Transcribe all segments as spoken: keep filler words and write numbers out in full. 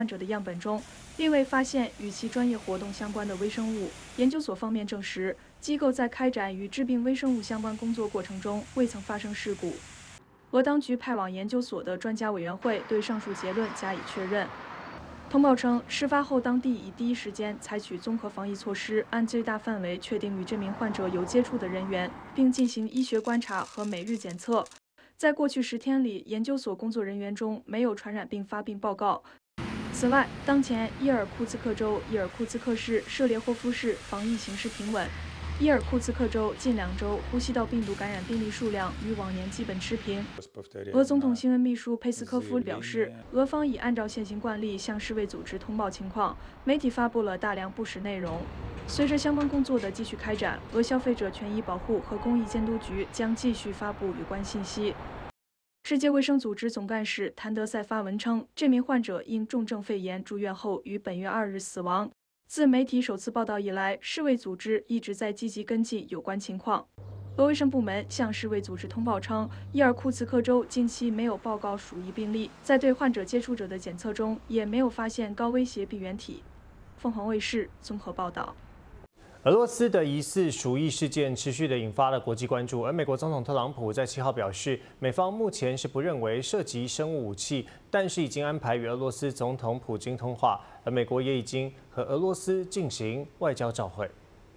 患者的样本中，并未发现与其专业活动相关的微生物。研究所方面证实，机构在开展与致病微生物相关工作过程中未曾发生事故。俄当局派往研究所的专家委员会对上述结论加以确认。通报称，事发后当地已第一时间采取综合防疫措施，按最大范围确定与这名患者有接触的人员，并进行医学观察和每日检测。在过去十天里，研究所工作人员中没有传染病发病报告。此外，当前伊尔库茨克州、伊尔库茨克市、舍列霍夫市防疫形势平稳。伊尔库茨克州近两周呼吸道病毒感染病例数量与往年基本持平。俄总统新闻秘书佩斯科夫表示，俄方已按照现行惯例向世卫组织通报情况，媒体发布了大量不实内容。随着相关工作的继续开展，俄消费者权益保护和公益监督局将继续发布有关信息。世界卫生组织总干事谭德赛发文称，这名患者因重症肺炎住院后于本月二日死亡。自媒体首次报道以来，世卫组织一直在积极跟进有关情况。俄卫生部门向世卫组织通报称，伊尔库茨克州近期没有报告鼠疫病例，在对患者接触者的检测中也没有发现高威胁病原体。凤凰卫视综合报道。 俄罗斯的疑似鼠疫事件持续的引发了国际关注，而美国总统特朗普在七号表示，美方目前是不认为涉及生物武器，但是已经安排与俄罗斯总统普京通话，而美国也已经和俄罗斯进行外交照会。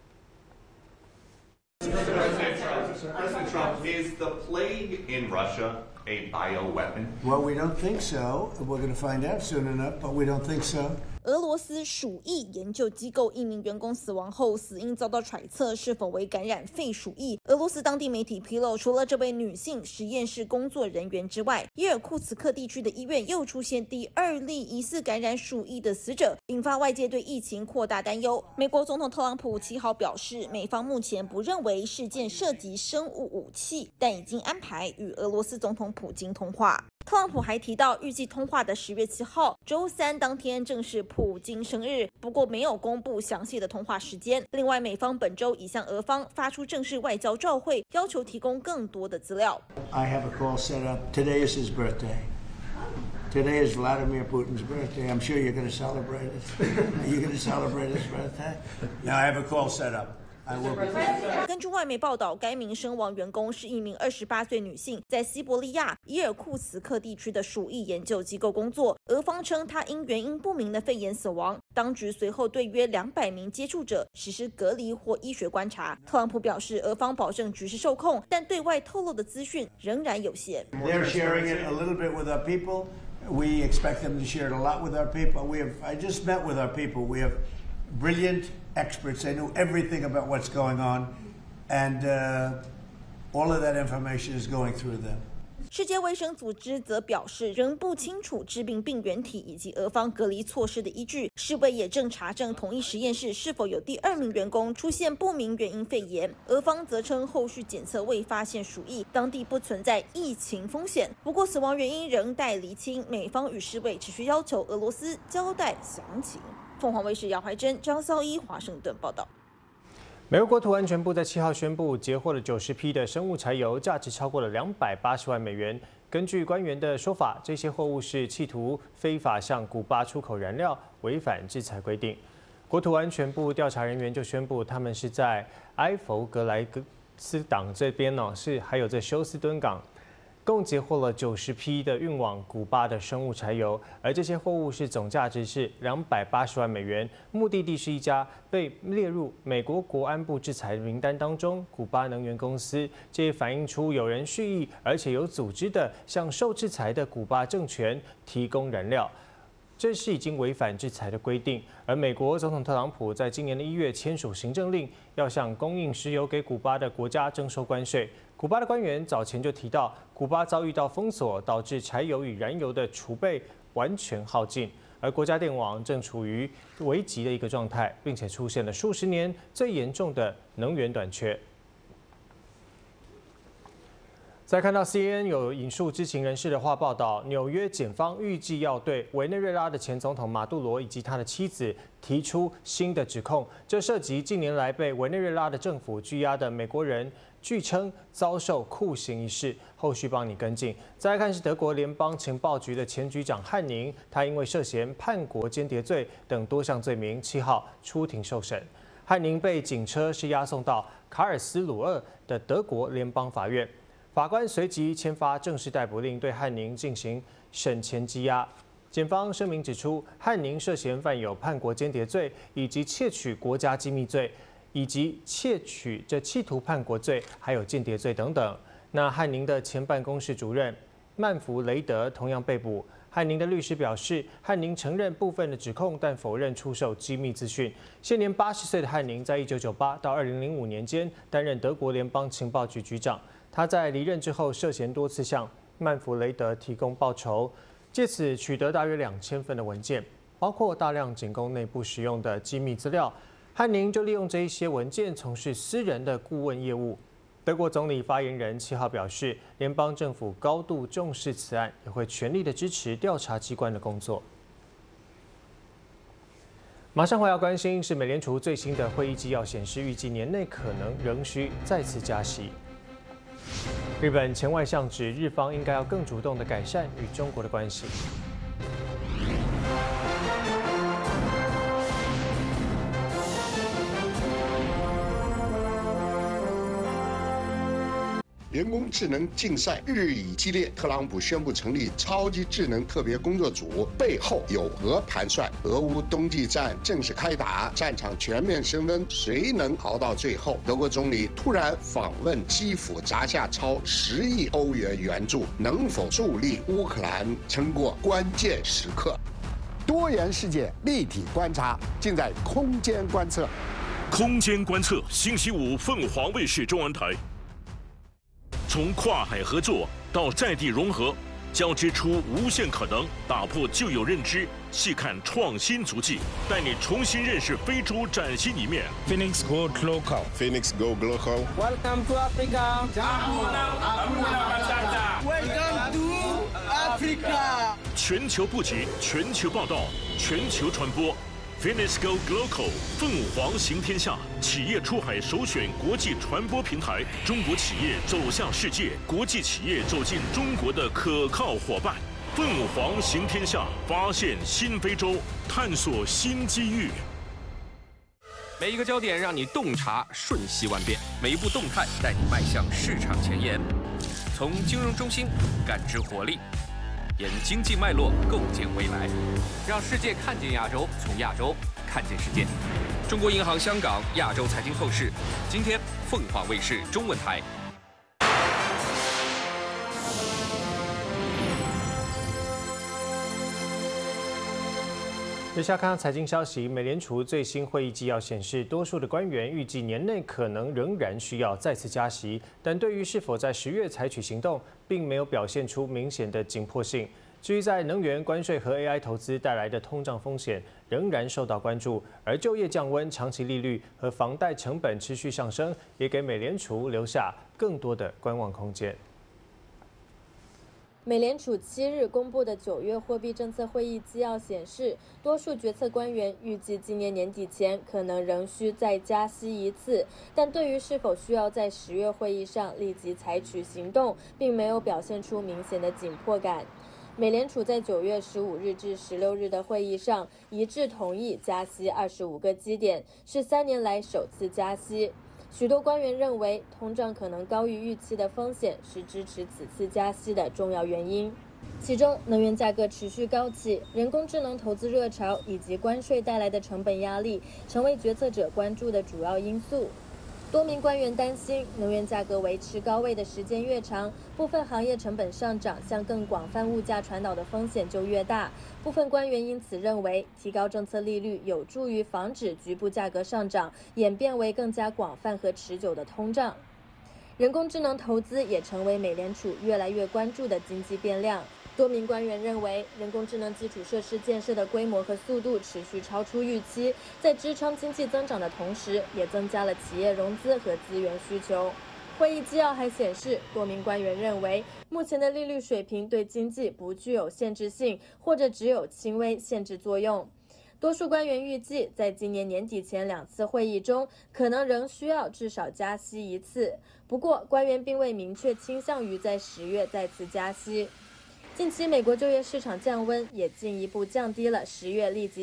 President Trump, is the plague in Russia a bioweapon? Well, we don't think so. We're going to find out soon enough, but we don't think so. 俄罗斯鼠疫研究机构一名员工死亡后，死因遭到揣测是否为感染肺鼠疫。俄罗斯当地媒体披露，除了这位女性实验室工作人员之外，伊尔库茨克地区的医院又出现第二例疑似感染鼠疫的死者，引发外界对疫情扩大担忧。美国总统特朗普七号表示，美方目前不认为事件涉及生物武器，但已经安排与俄罗斯总统普京通话。特朗普还提到，预计通话的十月七号，周三当天正是普京生日，不过没有公布详细的通话时间。另外，美方本周已向俄方发出正式外交照会，要求提供更多的资料。 I have a call set up. Today is his birthday. Today is Vladimir Putin's birthday. I'm sure you're going to celebrate it. Are you going to celebrate his birthday? Now I have a call set up. 根据外媒报道，该名身亡员工是一名二十八岁女性，在西伯利亚伊尔库茨克地区的鼠疫研究机构工作。俄方称她因原因不明的肺炎死亡。当局随后对约两百名接触者实施隔离或医学观察。特朗普表示，俄方保证局势受控，但对外透露的资讯仍然有限。 They're sharing it a little bit with our people. We expect them to share it a lot with our people. We have. I just met with our people. We have brilliant experts. They know everything about what's going on, and uh, all of that information is going through them. 世界卫生组织则表示，仍不清楚致病病原体以及俄方隔离措施的依据。世卫也正查证同一实验室是否有第二名员工出现不明原因肺炎。俄方则称，后续检测未发现鼠疫，当地不存在疫情风险。不过，死亡原因仍待厘清。美方与世卫持续要求俄罗斯交代详情。凤凰卫视姚怀珍、张绍一华盛顿报道。 美国国土安全部在七号宣布，截获了九十批的生物柴油，价值超过了两百八十万美元。根据官员的说法，这些货物是企图非法向古巴出口燃料，违反制裁规定。国土安全部调查人员就宣布，他们是在埃弗格莱斯港这边呢，是还有在休斯敦港。共截获了九十批的运往古巴的生物柴油，而这些货物是总价值是两百八十万美元，目的地是一家被列入美国国安部制裁名单当中古巴能源公司。这也反映出有人蓄意而且有组织的向受制裁的古巴政权提供燃料。这是已经违反制裁的规定，而美国总统特朗普在今年的一月签署行政令，要向供应石油给古巴的国家征收关税。古巴的官员早前就提到，古巴遭遇到封锁，导致柴油与燃油的储备完全耗尽，而国家电网正处于危急的一个状态，并且出现了数十年最严重的能源短缺。 再看到 C N N 有引述知情人士的话报道，纽约检方预计要对委内瑞拉的前总统马杜罗以及他的妻子提出新的指控，这涉及近年来被委内瑞拉的政府拘押的美国人，据称遭受酷刑一事。后续帮你跟进。再来看是德国联邦情报局的前局长汉宁，他因为涉嫌叛国间谍罪等多项罪名，七号出庭受审。汉宁被警车是押送到卡尔斯鲁厄的德国联邦法院。 法官随即签发正式逮捕令，对汉宁进行审前羁押。检方声明指出，汉宁涉嫌犯有叛国间谍罪，以及窃取国家机密罪，以及窃取这企图叛国罪，还有间谍罪等等。那汉宁的前办公室主任曼弗雷德同样被捕。汉宁的律师表示，汉宁承认部分的指控，但否认出售机密资讯。现年八十岁的汉宁，在一九九八到二零零五年间担任德国联邦情报局局长。 他在离任之后，涉嫌多次向曼弗雷德提供报酬，借此取得大约两千份的文件，包括大量仅供内部使用的机密资料。汉宁就利用这一些文件从事私人的顾问业务。德国总理发言人七号表示，联邦政府高度重视此案，也会全力的支持调查机关的工作。马上回要关心是美联储最新的会议纪要显示，预计年内可能仍需再次加息。 日本前外相指，日方应该要更主动地改善与中国的关系。 人工智能竞赛日益激烈，特朗普宣布成立超级智能特别工作组，背后有何盘算？俄乌冬季战正式开打，战场全面升温，谁能熬到最后？德国总理突然访问基辅，砸下超十亿欧元援助，能否助力乌克兰撑过关键时刻？ 多元世界立体观察，尽在空间观测。 空间观测，星期五凤凰卫视中文台。 从跨海合作到在地融合，交织出无限可能，打破旧有认知，细看创新足迹，带你重新认識非洲崭新一面。 Phoenix Go Global. Phoenix Go Global. Welcome to Africa. Welcome to Africa. 全球布局，全球报道，全球传播。 Phoenix Go Global 凤凰行天下，企业出海首选国际传播平台，中国企业走向世界，国际企业走进中国的可靠伙伴。凤凰行天下，发现新非洲，探索新机遇。 每一个焦点让你洞察瞬息万变，每一步动态带你迈向市场前沿。从金融中心感知活力。 沿经济脉络构建未来，让世界看见亚洲，从亚洲看见世界。中国银行香港亚洲财经透视，今天凤凰卫视中文台。 接下来看到财经消息，美联储最新会议纪要显示，多数的官员预计年内可能仍然需要再次加息，但对于是否在十月采取行动，并没有表现出明显的紧迫性。至于在能源、关税和 A I 投资带来的通胀风险，仍然受到关注，而就业降温、长期利率和房贷成本持续上升，也给美联储留下更多的观望空间。 美联储七日公布的九月货币政策会议纪要显示，多数决策官员预计今年年底前可能仍需再加息一次，但对于是否需要在十月会议上立即采取行动，并没有表现出明显的紧迫感。美联储在九月十五日至十六日的会议上一致同意加息二十五个基点，是三年来首次加息。 许多官员认为，通胀可能高于预期的风险是支持此次加息的重要原因。其中，能源价格持续高企、人工智能投资热潮以及关税带来的成本压力，成为决策者关注的主要因素。多名官员担心，能源价格维持高位的时间越长，部分行业成本上涨向更广泛物价传导的风险就越大。部分官员因此认为，提高政策利率有助于防止局部价格上涨演变为更加广泛和持久的通胀。人工智能投资也成为美联储越来越关注的经济变量。 多名官员认为，人工智能基础设施建设的规模和速度持续超出预期，在支撑经济增长的同时，也增加了企业融资和资源需求。 会议纪要还显示，多名官员认为，目前的利率水平对经济不具有限制性，或者只有轻微限制作用。多数官员预计，在今年年底前两次会议中，可能仍需要至少加息一次。不过，官员并未明确倾向于在十月再次加息。近期，美国就业市场降温，也进一步降低了十月利息